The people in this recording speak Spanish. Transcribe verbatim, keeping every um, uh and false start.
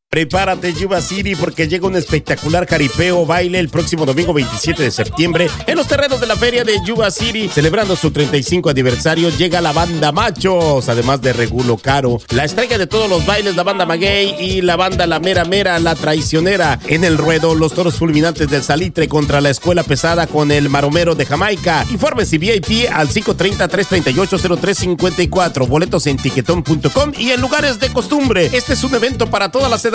Prepárate, Yuba City, porque llega un espectacular jaripeo baile el próximo domingo veintisiete de septiembre en los terrenos de la feria de Yuba City. Celebrando su treinta y cinco aniversario, llega la banda Machos, además de Regulo Caro, la estrella de todos los bailes, la banda Maguey y la banda La Mera Mera, la Traicionera. En el ruedo, los toros fulminantes del Salitre contra la Escuela Pesada con el Maromero de Jamaica. Informes y V I P al cinco tres cero, tres tres ocho, cero tres cinco cuatro. Boletos en tiquetón punto com y en lugares de costumbre. Este es un evento para todas las edades.